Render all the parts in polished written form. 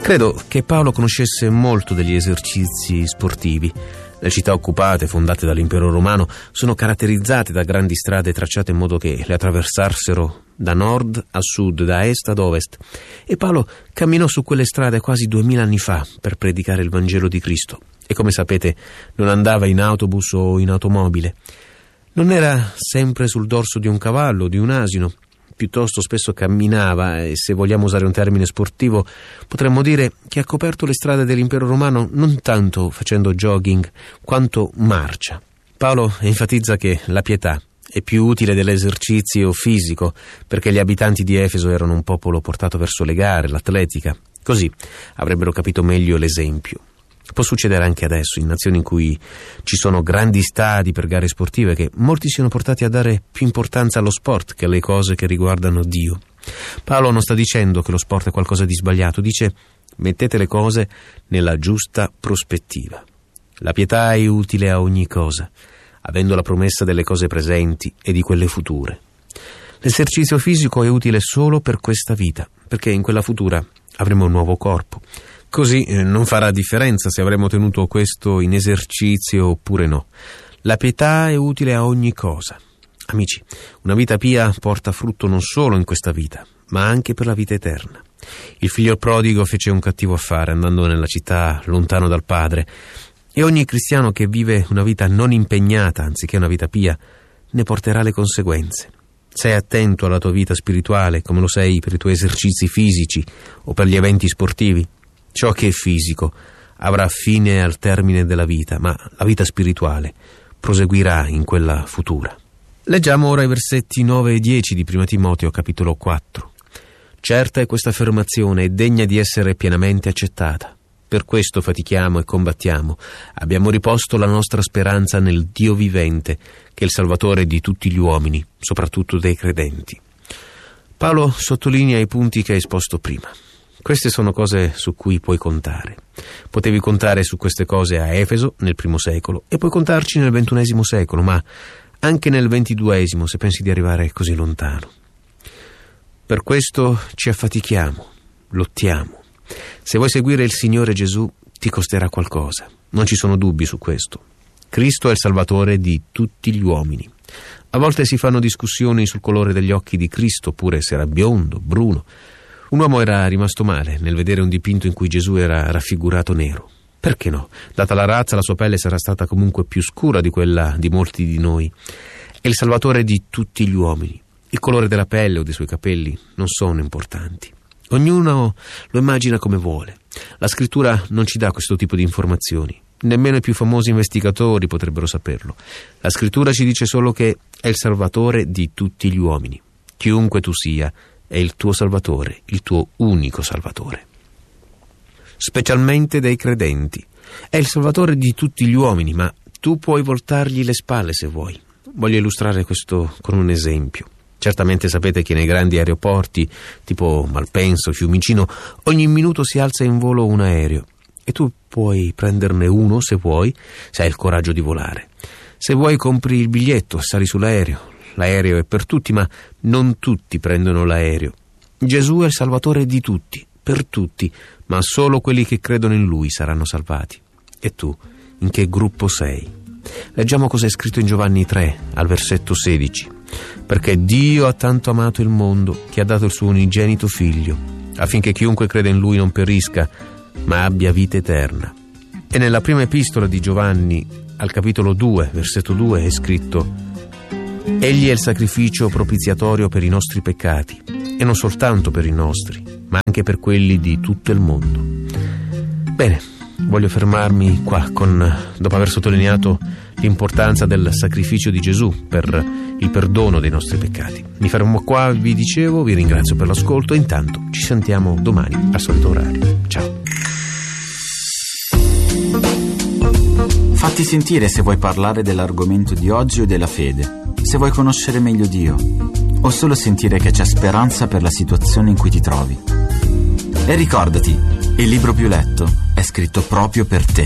Credo che Paolo conoscesse molto degli esercizi sportivi. Le città occupate, fondate dall'impero romano, sono caratterizzate da grandi strade tracciate in modo che le attraversassero da nord a sud, da est ad ovest. E Paolo camminò su quelle strade quasi 2000 anni fa per predicare il Vangelo di Cristo. E come sapete, non andava in autobus o in automobile. Non era sempre sul dorso di un cavallo o di un asino. Piuttosto spesso camminava, e se vogliamo usare un termine sportivo potremmo dire che ha coperto le strade dell'impero romano non tanto facendo jogging quanto marcia. Paolo enfatizza che la pietà è più utile dell'esercizio fisico, perché gli abitanti di Efeso erano un popolo portato verso le gare, l'atletica. Così avrebbero capito meglio l'esempio. Può succedere anche adesso, in nazioni in cui ci sono grandi stadi per gare sportive, che molti siano portati a dare più importanza allo sport che alle cose che riguardano Dio. Paolo non sta dicendo che lo sport è qualcosa di sbagliato, dice: mettete le cose nella giusta prospettiva. La pietà è utile a ogni cosa, avendo la promessa delle cose presenti e di quelle future. L'esercizio fisico è utile solo per questa vita, perché in quella futura avremo un nuovo corpo. Così non farà differenza se avremo tenuto questo in esercizio oppure no. La pietà è utile a ogni cosa. Amici, una vita pia porta frutto non solo in questa vita, ma anche per la vita eterna. Il figlio prodigo fece un cattivo affare andando nella città lontano dal padre, e ogni cristiano che vive una vita non impegnata, anziché una vita pia, ne porterà le conseguenze. Sei attento alla tua vita spirituale come lo sei per i tuoi esercizi fisici o per gli eventi sportivi. Ciò che è fisico avrà fine al termine della vita, ma la vita spirituale proseguirà in quella futura. Leggiamo ora i versetti 9 e 10 di 1 Timoteo, capitolo 4. Certa è questa affermazione, è degna di essere pienamente accettata. Per questo fatichiamo e combattiamo. Abbiamo riposto la nostra speranza nel Dio vivente, che è il Salvatore di tutti gli uomini, soprattutto dei credenti. Paolo sottolinea i punti che ha esposto prima. Queste sono cose su cui puoi contare. Potevi contare su queste cose a Efeso nel I secolo e puoi contarci nel XXI secolo, ma anche nel XXII se pensi di arrivare così lontano. Per questo ci affatichiamo, lottiamo. Se vuoi seguire il Signore Gesù ti costerà qualcosa, non ci sono dubbi su questo. Cristo è il Salvatore di tutti gli uomini. A volte si fanno discussioni sul colore degli occhi di Cristo, oppure se era biondo, bruno. Un uomo era rimasto male nel vedere un dipinto in cui Gesù era raffigurato nero. Perché no? Data la razza, la sua pelle sarà stata comunque più scura di quella di molti di noi. È il Salvatore di tutti gli uomini. Il colore della pelle o dei suoi capelli non sono importanti. Ognuno lo immagina come vuole. La scrittura non ci dà questo tipo di informazioni. Nemmeno i più famosi investigatori potrebbero saperlo. La scrittura ci dice solo che è il Salvatore di tutti gli uomini. Chiunque tu sia, è il tuo Salvatore, il tuo unico Salvatore. Specialmente dei credenti. È il Salvatore di tutti gli uomini, ma tu puoi voltargli le spalle se vuoi. Voglio illustrare questo con un esempio. Certamente sapete che nei grandi aeroporti, tipo Malpenso, Fiumicino, ogni minuto si alza in volo un aereo. E tu puoi prenderne uno se vuoi, se hai il coraggio di volare. Se vuoi compri il biglietto, sali sull'aereo. L'aereo è per tutti, ma non tutti prendono l'aereo. Gesù è il Salvatore di tutti, per tutti, ma solo quelli che credono in Lui saranno salvati. E tu, in che gruppo sei? Leggiamo cosa è scritto in Giovanni 3, al versetto 16. Perché Dio ha tanto amato il mondo che ha dato il suo unigenito Figlio, affinché chiunque crede in Lui non perisca, ma abbia vita eterna. E nella prima epistola di Giovanni, al capitolo 2, versetto 2, è scritto: Egli è il sacrificio propiziatorio per i nostri peccati, e non soltanto per i nostri, ma anche per quelli di tutto il mondo. Bene, voglio fermarmi qua dopo aver sottolineato l'importanza del sacrificio di Gesù per il perdono dei nostri peccati. Mi fermo qua, vi dicevo, vi ringrazio per l'ascolto e intanto ci sentiamo domani al solito orario. Ciao. Fatti sentire se vuoi parlare dell'argomento di oggi o della fede, se vuoi conoscere meglio Dio o solo sentire che c'è speranza per la situazione in cui ti trovi. E ricordati, il libro più letto è scritto proprio per te.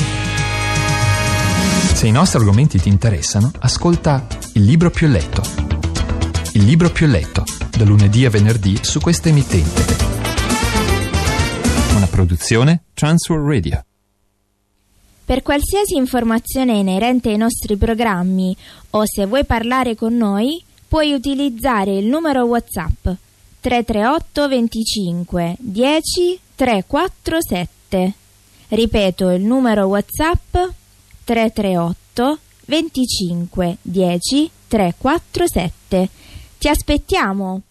Se i nostri argomenti ti interessano, ascolta Il libro più letto. Il libro più letto, da lunedì a venerdì su questa emittente. Una Produzione Transworld Radio. Per qualsiasi informazione inerente ai nostri programmi o se vuoi parlare con noi, puoi utilizzare il numero WhatsApp 338 25 10 347. Ripeto il numero WhatsApp 338 25 10 347. Ti aspettiamo!